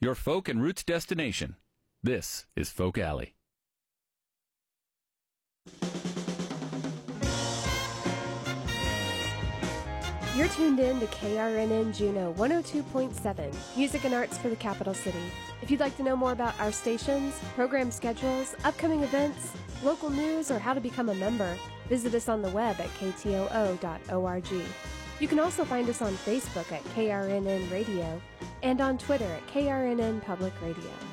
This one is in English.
your folk and roots destination. This is Folk Alley. You're tuned in to KRNN Juneau 102.7, music and arts for the capital city. If you'd like to know more about our stations, program schedules, upcoming events, local news, or how to become a member, visit us on the web at ktoo.org. You can also find us on Facebook at KRNN Radio and on Twitter at KRNN Public Radio.